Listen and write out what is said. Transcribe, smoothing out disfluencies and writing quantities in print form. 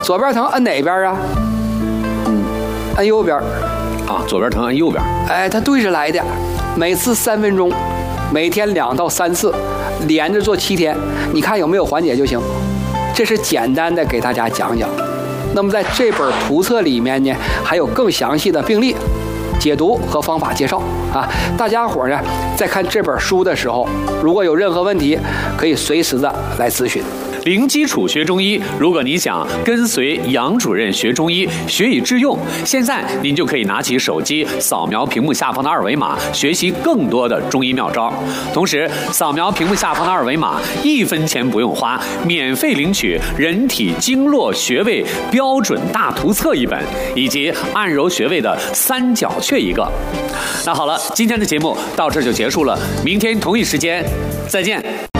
左边疼摁哪边啊？摁右边。 啊，左边疼摁右边。 哎，它对着来的，每次3分钟，每天2到3次，连着做7天，你看有没有缓解就行。这是简单的给大家讲讲。那么在这本图册里面呢，还有更详细的病例解读和方法介绍啊。大家伙呢在看这本书的时候，如果有任何问题，可以随时的来咨询。 零基础学中医，如果你想跟随杨主任学中医，学以致用，现在您就可以拿起手机，扫描屏幕下方的2维码，学习更多的中医妙招。同时，扫描屏幕下方的2维码，1分钱不用花，免费领取《人体经络穴位标准大图册》1本，以及按揉穴位的3角穴1个。那好了，今天的节目到这就结束了，明天同一时间再见。